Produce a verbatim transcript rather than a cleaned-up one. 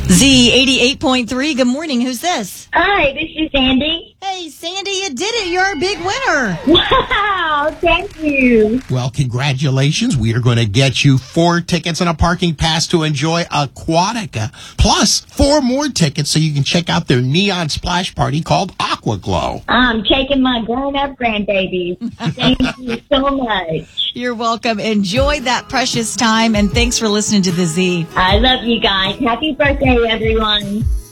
Z eighty-eight point three, good morning. Who's this? Hi, this is Sandy. Hey, Sandy, you did it. You're a big winner. Wow, thank you. Well, congratulations. We are going to get you four tickets and a parking pass to enjoy Aquatica, plus four more tickets so you can check out their neon splash party called Aqua Glow. I'm taking my grown-up grandbaby. Thank you so much. You're welcome. Enjoy that precious time, and thanks for listening to The Z. I love you guys. Happy birthday, everyone.